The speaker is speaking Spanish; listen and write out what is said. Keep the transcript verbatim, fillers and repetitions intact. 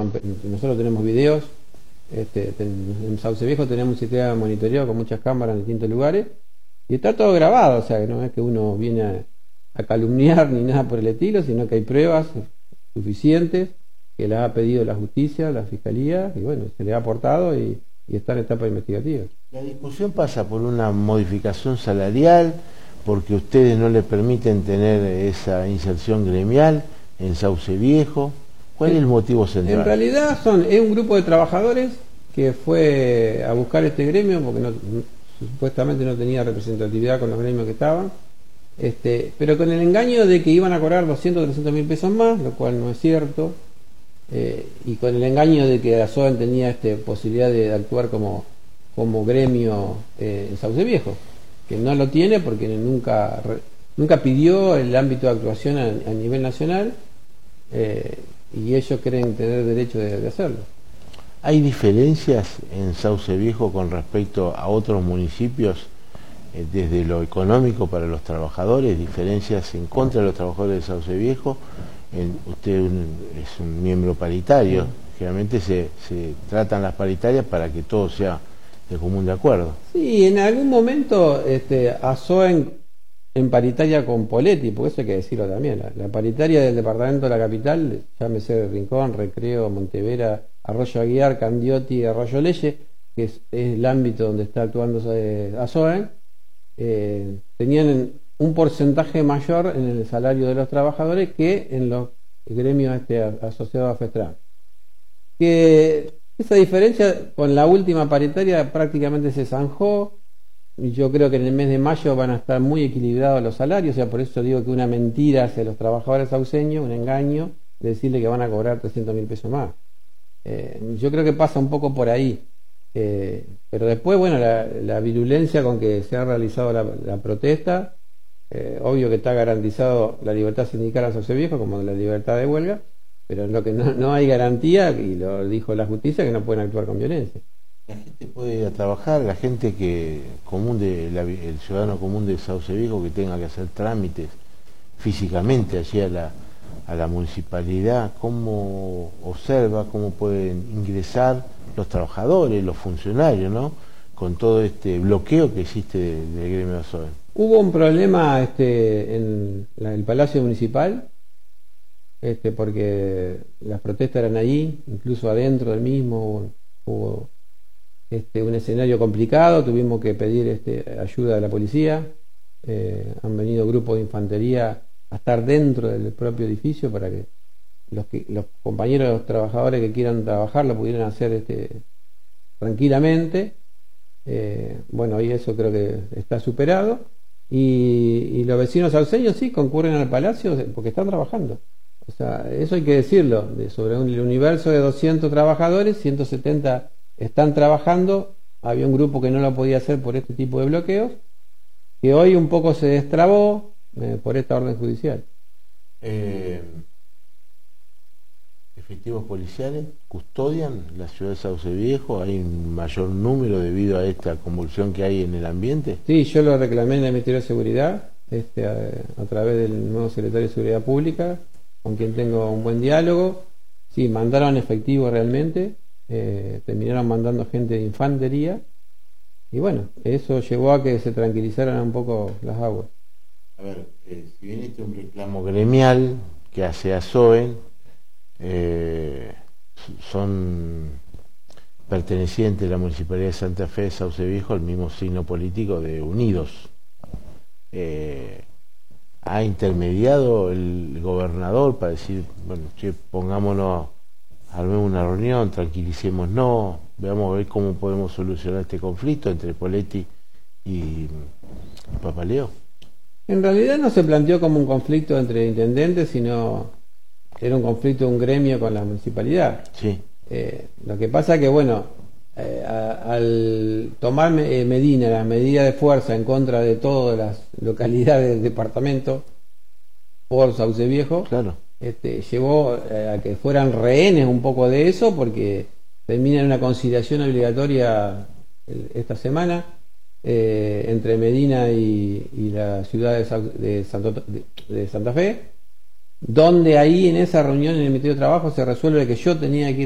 han, nosotros tenemos videos, este, en Sauce Viejo tenemos un sistema de monitoreo con muchas cámaras en distintos lugares y está todo grabado, o sea que no es que uno viene a, a calumniar ni nada por el estilo, sino que hay pruebas suficientes que las ha pedido la justicia, la fiscalía, y bueno, se le ha aportado y, y está en etapa investigativa. La discusión pasa por una modificación salarial, porque ustedes no le permiten tener esa inserción gremial en Sauce Viejo. ¿Cuál es el motivo central? En realidad son, es un grupo de trabajadores que fue a buscar este gremio porque no, supuestamente no tenía representatividad con los gremios que estaban, este, pero con el engaño de que iban a cobrar doscientos, trescientos mil pesos más, lo cual no es cierto, eh, y con el engaño de que ASOEN tenía este, posibilidad de actuar como, como gremio eh, en Sauce Viejo, que no lo tiene porque nunca, nunca pidió el ámbito de actuación a, a nivel nacional, eh, y ellos creen tener derecho de, de hacerlo. ¿Hay diferencias en Sauce Viejo con respecto a otros municipios eh, desde lo económico para los trabajadores? ¿Diferencias en contra de los trabajadores de Sauce Viejo? En, usted un, es un miembro paritario, sí. Generalmente se, se tratan las paritarias para que todo sea de común de acuerdo. Sí, en algún momento este, ASOEN en paritaria con Poletti, porque eso hay que decirlo también, la, la paritaria del departamento de la capital, llámese Rincón, Recreo, Montevera, Arroyo Aguiar, Candioti, Arroyo Leye, que es, es el ámbito donde está actuando eh, ASOEN, eh, tenían un porcentaje mayor en el salario de los trabajadores que en los gremios este, asociados a FESTRAN. Que esa diferencia con la última paritaria prácticamente se zanjó. Yo creo que en el mes de mayo van a estar muy equilibrados los salarios, o sea, por eso digo que una mentira hacia los trabajadores sauceños, un engaño, de decirle que van a cobrar trescientos mil pesos más. Eh, yo creo que pasa un poco por ahí. Eh, pero después, bueno, la, la virulencia con que se ha realizado la, la protesta, eh, obvio que está garantizado la libertad sindical a Sauce Viejo como la libertad de huelga, pero en lo que no, no hay garantía, y lo dijo la justicia, que no pueden actuar con violencia. La gente puede ir a trabajar, la gente que común de la, el ciudadano común de Sauce Viejo que tenga que hacer trámites físicamente allí a la, a la municipalidad, ¿cómo observa, cómo pueden ingresar los trabajadores, los funcionarios, ¿no? Con todo este bloqueo que existe del de gremio de ASOEN? Hubo un problema este, en la, el Palacio Municipal, este, porque las protestas eran allí, incluso adentro del mismo hubo, hubo Este, un escenario complicado, tuvimos que pedir este, ayuda de la policía, eh, han venido grupos de infantería a estar dentro del propio edificio para que los, que, los compañeros los trabajadores que quieran trabajar lo pudieran hacer este, tranquilamente. Eh, bueno, y eso creo que está superado, y, y los vecinos sauceños sí concurren al palacio porque están trabajando. O sea, eso hay que decirlo, de, sobre un universo de doscientos trabajadores, ciento setenta están trabajando. Había un grupo que no lo podía hacer por este tipo de bloqueos, que hoy un poco se destrabó eh, por esta orden judicial. Eh, efectivos policiales custodian la ciudad de Sauce Viejo. ¿Hay un mayor número debido a esta convulsión que hay en el ambiente? Sí, yo lo reclamé en el Ministerio de Seguridad, este, a, a través del nuevo secretario de Seguridad Pública, con quien tengo un buen diálogo. Sí, mandaron efectivo realmente. Eh, terminaron mandando gente de infantería, y bueno, eso llevó a que se tranquilizaran un poco las aguas. A ver, eh, si bien este es un reclamo gremial que hace ASOEN, eh, son pertenecientes de la Municipalidad de Santa Fe de Sauce Viejo al mismo signo político de Unidos. Eh, ¿Ha intermediado el gobernador para decir, bueno, che, pongámonos, armemos una reunión, tranquilicémonos, veamos a ver cómo podemos solucionar este conflicto entre Poletti y Papaleo? En realidad no se planteó como un conflicto entre intendentes, sino era un conflicto de un gremio con la municipalidad. Sí. Eh, lo que pasa que, bueno, eh, a, al tomar eh, Medina las medidas de fuerza en contra de todas las localidades del departamento por Sauce Viejo, claro. Este, llevó eh, a que fueran rehenes un poco de eso, porque termina en una conciliación obligatoria el, esta semana eh, entre Medina y, y la ciudad de, de, Santo, de, de Santa Fe, donde ahí en esa reunión en el Ministerio de Trabajo se resuelve que yo tenía que ir